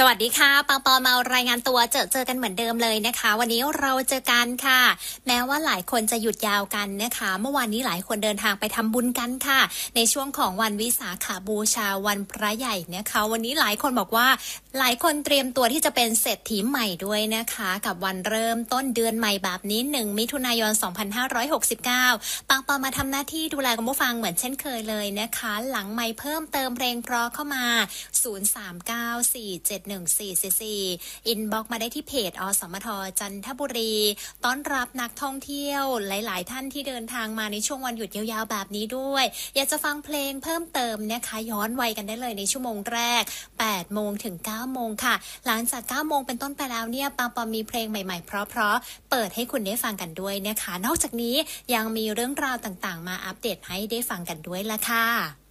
สวัสดีค่ะปังปอมารายงานตัวเจอกันเหมือนเดิมเลยนะคะวันนี้เราเจอกันค่ะแม้ว่าหลายคนจะหยุดยาวกันนะคะเมื่อวานนี้หลายคนเดินทางไปทำบุญกันค่ะในช่วงของวันวิสาขบูชาวันพระใหญ่นะคะวันนี้หลายคนบอกว่าหลายคนเตรียมตัวที่จะเป็นเศรษฐีใหม่ด้วยนะคะกับวันเริ่มต้นเดือนใหม่แบบนี้1มิถุนายน2569ปังปอมาทำหน้าที่ดูแลคุณผู้ฟังเหมือนเช่นเคยเลยนะคะหลังไมค์เพิ่มเติมเพลงเพราะเข้ามา039471444อินบ็อกมาได้ที่เพจอสมทจันทบุรีต้อนรับนักท่องเที่ยวหลายๆท่านที่เดินทางมาในช่วงวันหยุดยาวๆแบบนี้ด้วยอยากจะฟังเพลงเพิ่มเติมนะคะย้อนวัยกันได้เลยในชั่วโมงแรก8โมงถึง9โมงค่ะหลังจาก9โมงเป็นต้นไปแล้วเนี่ยปังปอมีเพลงใหม่ๆเพราะๆเปิดให้คุณได้ฟังกันด้วยนะคะนอกจากนี้ยังมีเรื่องราวต่างๆมาอัปเดตให้ได้ฟังกันด้วยละค่ะ